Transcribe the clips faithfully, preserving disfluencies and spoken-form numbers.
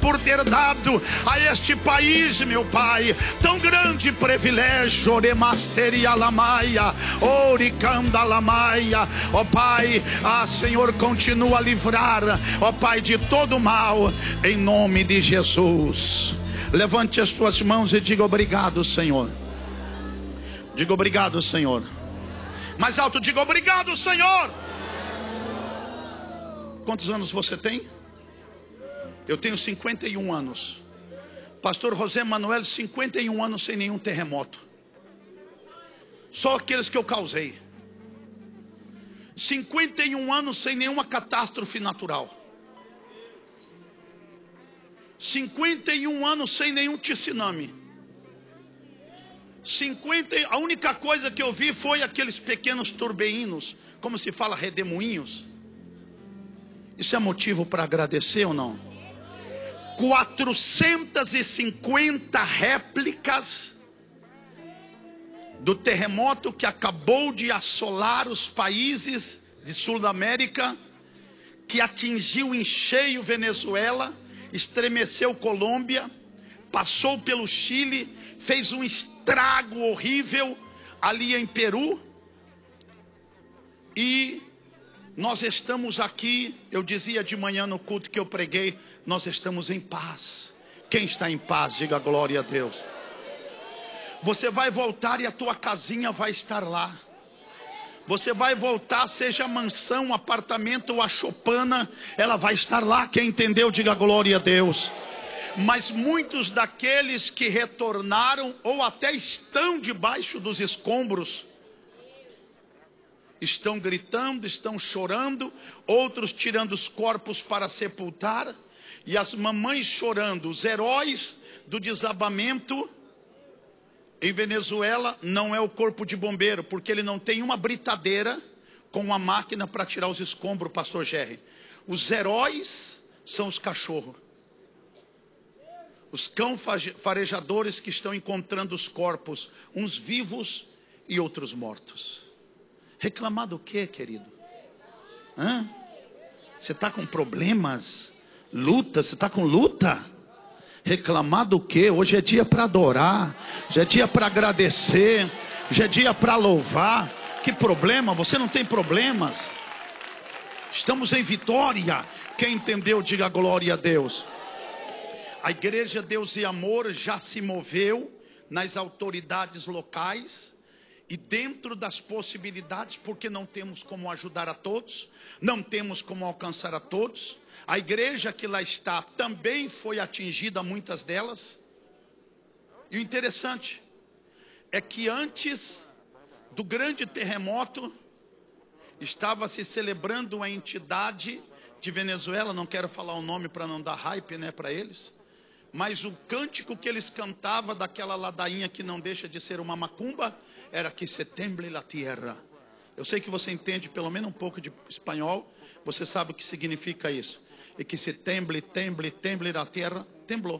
por ter dado a este país, meu Pai, tão grande privilégio. Oremasteria-lamaia, oricanda-lamaia. Ó Pai, ah Senhor, continua a livrar, ó Pai, de todo mal, em nome de Jesus. Levante as tuas mãos e diga obrigado, Senhor. Diga obrigado, Senhor. Mais alto, diga obrigado, Senhor. Quantos anos você tem? Eu tenho cinquenta e um anos. Pastor José Manuel, cinquenta e um anos sem nenhum terremoto. Só aqueles que eu causei. cinquenta e um anos sem nenhuma catástrofe natural. cinquenta e um anos sem nenhum tsunami. cinquenta, a única coisa que eu vi foi aqueles pequenos turbeinos, como se fala, redemoinhos. Isso é motivo para agradecer ou não? quatrocentas e cinquenta réplicas do terremoto que acabou de assolar os países de Sul da América, que atingiu em cheio Venezuela, estremeceu Colômbia, passou pelo Chile, fez um estrago horrível ali em Peru. E nós estamos aqui, eu dizia de manhã no culto que eu preguei, nós estamos em paz. Quem está em paz, diga glória a Deus. Você vai voltar e a tua casinha vai estar lá. Você vai voltar, seja mansão, apartamento ou a choupana, ela vai estar lá. Quem entendeu, diga glória a Deus. Mas muitos daqueles que retornaram, ou até estão debaixo dos escombros, estão gritando, estão chorando, outros tirando os corpos para sepultar, e as mamães chorando. Os heróis do desabamento em Venezuela não é o corpo de bombeiro, porque ele não tem uma britadeira com uma máquina para tirar os escombros, pastor Jerry. Os heróis são os cachorros, os cão farejadores que estão encontrando os corpos, uns vivos e outros mortos. Reclamar do quê, querido? Hã? Você está com problemas? Luta? Você está com luta? Reclamar do quê? Hoje é dia para adorar, hoje é dia para agradecer, hoje é dia para louvar. Que problema? Você não tem problemas. Estamos em vitória. Quem entendeu, diga glória a Deus. A igreja Deus e Amor já se moveu nas autoridades locais e dentro das possibilidades, porque não temos como ajudar a todos, não temos como alcançar a todos. A igreja que lá está também foi atingida, muitas delas. E o interessante é que antes do grande terremoto, estava se celebrando a entidade de Venezuela, não quero falar o nome para não dar hype, né, para eles, mas o cântico que eles cantavam daquela ladainha que não deixa de ser uma macumba, era que se temble la tierra. Eu sei que você entende pelo menos um pouco de espanhol, você sabe o que significa isso. E que se temble, temble, temble na terra, temblou.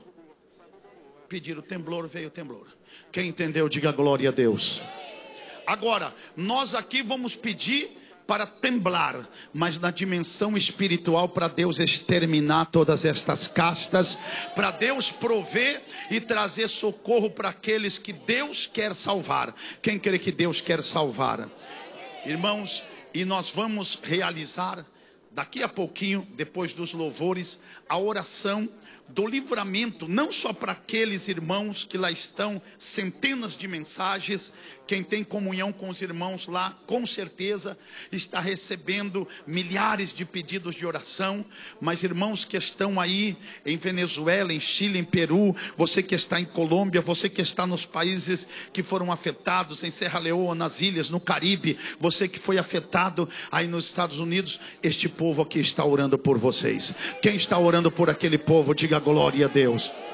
Pediram temblor, veio temblor. Quem entendeu, diga glória a Deus. Agora, nós aqui vamos pedir para temblar, mas na dimensão espiritual, para Deus exterminar todas estas castas, para Deus prover e trazer socorro para aqueles que Deus quer salvar. Quem crê que Deus quer salvar? Irmãos, e nós vamos realizar daqui a pouquinho, depois dos louvores, a oração do livramento, não só para aqueles irmãos que lá estão, centenas de mensagens. Quem tem comunhão com os irmãos lá, com certeza está recebendo milhares de pedidos de oração. Mas irmãos que estão aí em Venezuela, em Chile, em Peru, você que está em Colômbia, você que está nos países que foram afetados, em Serra Leoa, nas ilhas, no Caribe, você que foi afetado aí nos Estados Unidos, este povo aqui está orando por vocês. Quem está orando por aquele povo, diga glória a Deus.